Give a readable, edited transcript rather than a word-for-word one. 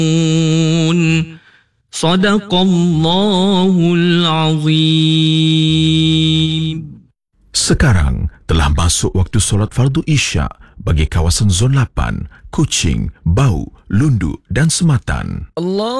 Sadaqallahul Azim. Sekarang telah masuk waktu solat fardu Isyak bagi kawasan Zon 8, Kuching, Bau, Lundu dan Sematan. Allah